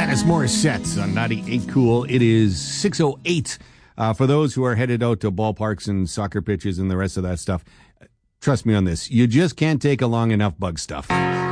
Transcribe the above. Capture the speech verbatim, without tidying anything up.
Alanis Morissette on ninety-eight Cool. It is six oh eight. Uh, for those who are headed out to ballparks and soccer pitches and the rest of that stuff, trust me on this. You just can't take along enough bug stuff.